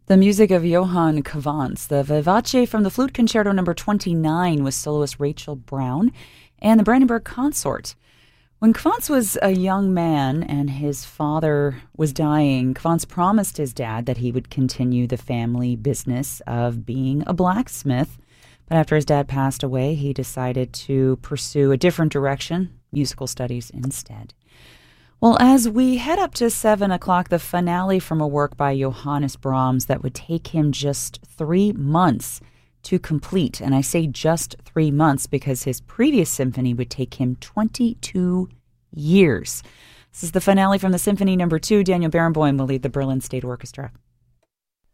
The music of Johann Kvantz, the Vivace from the Flute Concerto No. 29 with soloist Rachel Brown, and the Brandenburg Consort. When Kvantz was a young man and his father was dying, Kvantz promised his dad that he would continue the family business of being a blacksmith. But after his dad passed away, he decided to pursue a different direction, musical studies instead. Well, as we head up to 7 o'clock, the finale from a work by Johannes Brahms that would take him just 3 months to complete. And I say just 3 months because his previous symphony would take him 22 years. This is the finale from the Symphony No. 2. Daniel Barenboim will lead the Berlin State Orchestra.